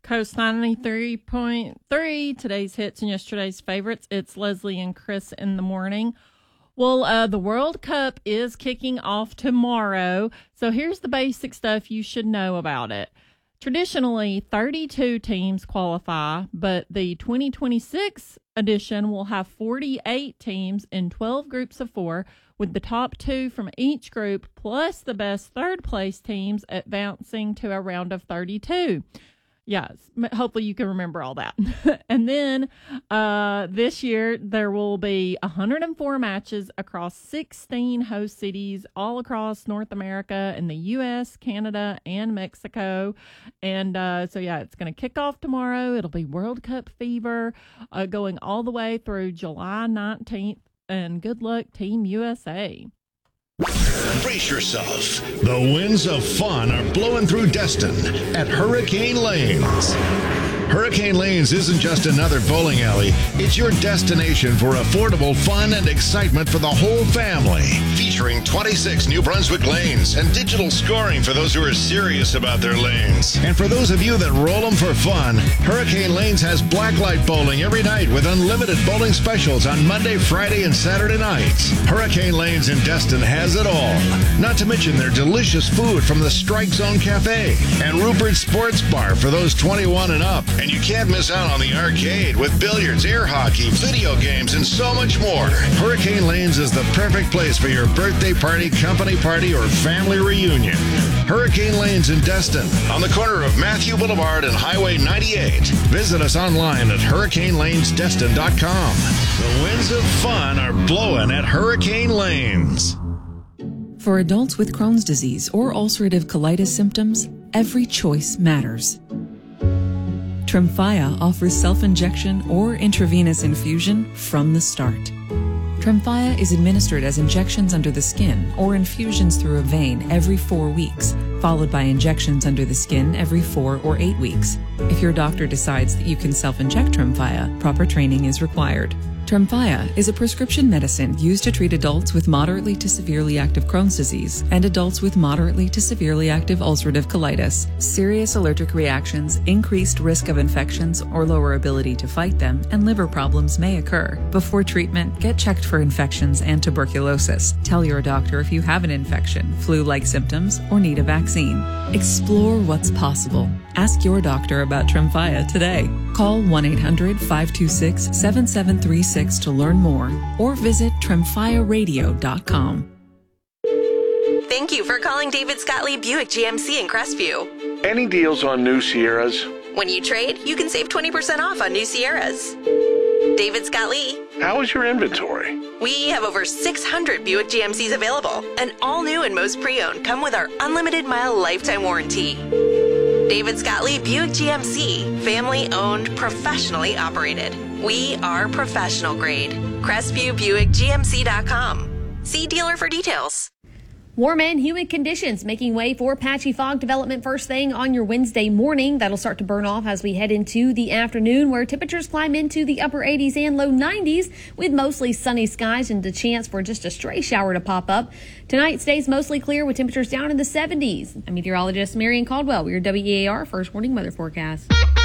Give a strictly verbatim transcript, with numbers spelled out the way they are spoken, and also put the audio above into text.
Coast ninety-three point three, today's hits and yesterday's favorites. It's Leslie and Chris in the morning. Well, uh, the World Cup is kicking off tomorrow, so here's the basic stuff you should know about it. Traditionally, thirty-two teams qualify, but the twenty twenty-six edition will have forty-eight teams in twelve groups of four, with the top two from each group plus the best third-place teams advancing to a round of thirty-two. Yes, hopefully you can remember all that. And then uh, this year there will be one hundred four matches across sixteen host cities all across North America and the U S, Canada, and Mexico. And uh, so, yeah, it's going to kick off tomorrow. It'll be World Cup fever uh, going all the way through July nineteenth. And good luck, Team U S A. Brace yourself. The winds of fun are blowing through Destin at Hurricane Lanes. Hurricane Lanes isn't just another bowling alley. It's your destination for affordable fun and excitement for the whole family. Featuring twenty-six New Brunswick lanes and digital scoring for those who are serious about their lanes. And for those of you that roll them for fun, Hurricane Lanes has blacklight bowling every night with unlimited bowling specials on Monday, Friday, and Saturday nights. Hurricane Lanes in Destin has it all. Not to mention their delicious food from the Strike Zone Cafe and Rupert Sports Bar for those twenty-one and up. And you can't miss out on the arcade with billiards, air hockey, video games, and so much more. Hurricane Lanes is the perfect place for your birthday party, company party, or family reunion. Hurricane Lanes in Destin, on the corner of Matthew Boulevard and Highway ninety-eight. Visit us online at hurricane lanes destin dot com. The winds of fun are blowing at Hurricane Lanes. For adults with Crohn's disease or ulcerative colitis symptoms, every choice matters. Tremfya offers self-injection or intravenous infusion from the start. Tremfya is administered as injections under the skin or infusions through a vein every four weeks, followed by injections under the skin every four or eight weeks. If your doctor decides that you can self-inject Tremfya, proper training is required. Tremfya is a prescription medicine used to treat adults with moderately to severely active Crohn's disease and adults with moderately to severely active ulcerative colitis. Serious allergic reactions, increased risk of infections or lower ability to fight them, and liver problems may occur. Before treatment, get checked for infections and tuberculosis. Tell your doctor if you have an infection, flu-like symptoms, or need a vaccine. Explore what's possible. Ask your doctor about Tremfya today. Call one eight hundred five two six seven seven three six to learn more or visit tremfya radio dot com. Thank you for calling David Scott Lee Buick G M C in Crestview. Any deals on new Sierras? When you trade, you can save twenty percent off on new Sierras. David Scott Lee. How is your inventory? We have over six hundred Buick G M Cs available, and all new and most pre-owned come with our unlimited mile lifetime warranty. David Scott Lee Buick G M C, family owned, professionally operated. We are professional grade. Crestview Buick G M C dot com. See dealer for details. Warm and humid conditions making way for patchy fog development first thing on your Wednesday morning. That'll start to burn off as we head into the afternoon, where temperatures climb into the upper eighties and low nineties with mostly sunny skies and the chance for just a stray shower to pop up. Tonight stays mostly clear with temperatures down in the seventies. I'm meteorologist Marion Caldwell with your W E A R First Warning Weather Forecast.